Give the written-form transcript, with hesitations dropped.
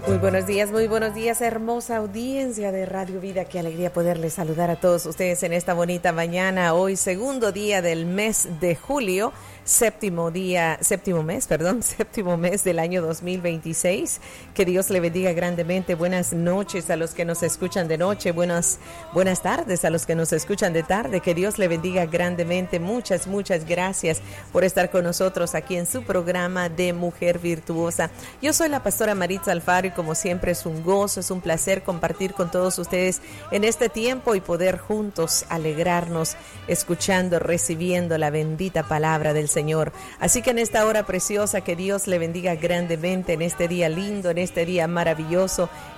muy buenos días, hermosa audiencia de Radio Vida. Qué alegría poderles saludar a todos ustedes en esta bonita mañana. Hoy, segundo día del mes de julio, séptimo mes del año 2026. Que Dios le bendiga grandemente. Buenas noches a los que nos escuchan de noche. Buenas tardes a los que nos escuchan de tarde. Que Dios le bendiga grandemente. Muchas gracias por estar con nosotros aquí en su programa de Mujer Virtuosa. Yo soy la pastora Maritza Alfaro y como siempre es un gozo, es un placer compartir con todos ustedes en este tiempo y poder juntos alegrarnos escuchando, recibiendo la bendita palabra del Señor. Así que en esta hora preciosa, que Dios le bendiga grandemente en este día lindo, en este día maravilloso,